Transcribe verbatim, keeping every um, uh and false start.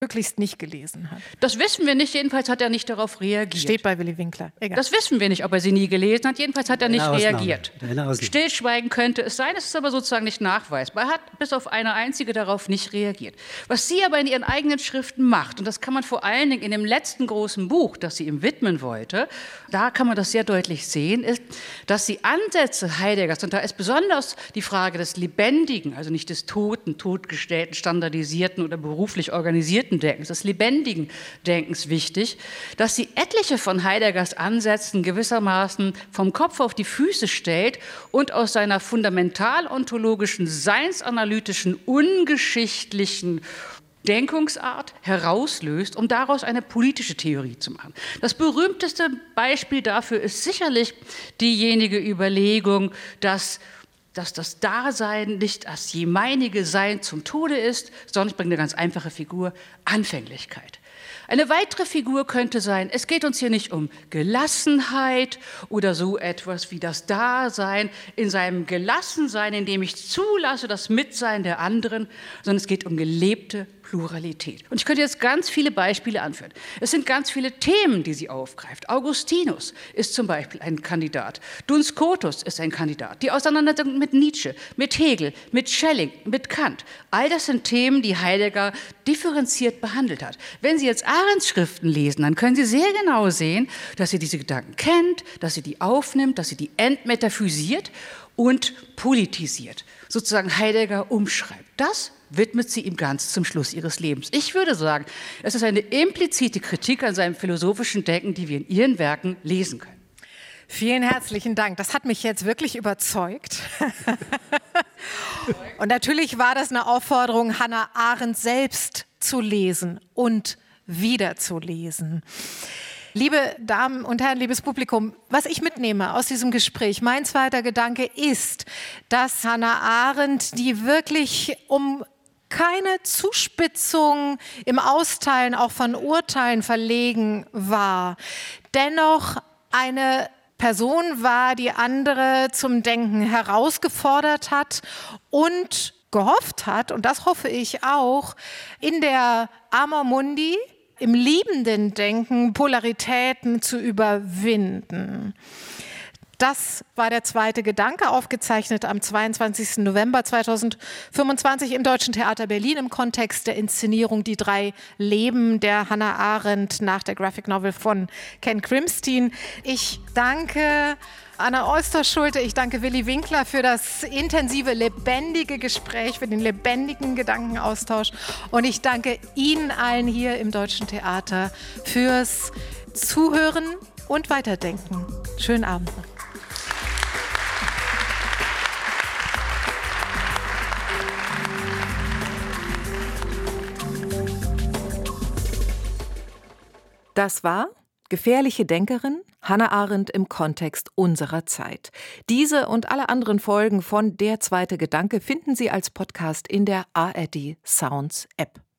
möglichst nicht gelesen hat. Das wissen wir nicht, jedenfalls hat er nicht darauf reagiert. Steht bei Willy Winkler. Egal. Das wissen wir nicht, ob er sie nie gelesen hat, jedenfalls hat er nicht Ausnahme. reagiert. Ausnahme. Stillschweigen könnte es sein, es ist aber sozusagen nicht nachweisbar. Er hat bis auf eine einzige darauf nicht reagiert. Was sie aber in ihren eigenen Schriften macht, und das kann man vor allen Dingen in dem letzten großen Buch, das sie ihm widmen wollte, da kann man das sehr deutlich sehen, ist, dass sie Ansätze Heideggers, und da ist besonders die Frage des Lebendigen, also nicht des Toten, totgestellten, standardisierten oder beruflich organisierten Denkens, des lebendigen Denkens wichtig, dass sie etliche von Heideggers Ansätzen gewissermaßen vom Kopf auf die Füße stellt und aus seiner fundamental-ontologischen, seinsanalytischen, ungeschichtlichen Denkungsart herauslöst, um daraus eine politische Theorie zu machen. Das berühmteste Beispiel dafür ist sicherlich diejenige Überlegung, dass dass das Dasein nicht das jemeinige Sein zum Tode ist, sondern ich bringe eine ganz einfache Figur, Anfänglichkeit. Eine weitere Figur könnte sein, es geht uns hier nicht um Gelassenheit oder so etwas wie das Dasein in seinem Gelassensein, indem ich zulasse das Mitsein der anderen, sondern es geht um gelebte Pluralität. Und ich könnte jetzt ganz viele Beispiele anführen. Es sind ganz viele Themen, die sie aufgreift. Augustinus ist zum Beispiel ein Kandidat. Duns Scotus ist ein Kandidat. Die Auseinandersetzung mit Nietzsche, mit Hegel, mit Schelling, mit Kant. All das sind Themen, die Heidegger differenziert behandelt hat. Wenn Sie jetzt Arendts Schriften lesen, dann können Sie sehr genau sehen, dass sie diese Gedanken kennt, dass sie die aufnimmt, dass sie die entmetaphysisiert und politisiert. Sozusagen Heidegger umschreibt. Das widmet sie ihm ganz zum Schluss ihres Lebens. Ich würde sagen, es ist eine implizite Kritik an seinem philosophischen Denken, die wir in ihren Werken lesen können. Vielen herzlichen Dank. Das hat mich jetzt wirklich überzeugt. Und natürlich war das eine Aufforderung, Hannah Arendt selbst zu lesen und wieder zu lesen. Liebe Damen und Herren, liebes Publikum, was ich mitnehme aus diesem Gespräch, mein zweiter Gedanke ist, dass Hannah Arendt, die wirklich um keine Zuspitzung im Austeilen auch von Urteilen verlegen war, dennoch eine Person war, die andere zum Denken herausgefordert hat und gehofft hat, und das hoffe ich auch, in der Amor Mundi, im liebenden Denken, Polaritäten zu überwinden. Das war der zweite Gedanke, aufgezeichnet am zweiundzwanzigsten November zweitausendfünfundzwanzig im Deutschen Theater Berlin im Kontext der Inszenierung Die drei Leben der Hannah Arendt nach der Graphic Novel von Ken Krimstein. Ich danke Anna Oesterschulte, ich danke Willy Winkler für das intensive, lebendige Gespräch, für den lebendigen Gedankenaustausch. Und ich danke Ihnen allen hier im Deutschen Theater fürs Zuhören und Weiterdenken. Schönen Abend noch. Das war Gefährliche Denkerin, Hannah Arendt im Kontext unserer Zeit. Diese und alle anderen Folgen von Der zweite Gedanke finden Sie als Podcast in der A R D Sounds App.